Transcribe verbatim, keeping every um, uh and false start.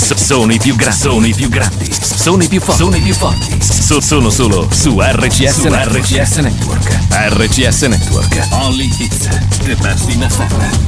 So- sono i più grandi, sono i più grandi, sono i più forti, sono i più forti. So- sono solo su R C S, su R C S Network. R C S Network. Only hits, the best in F M.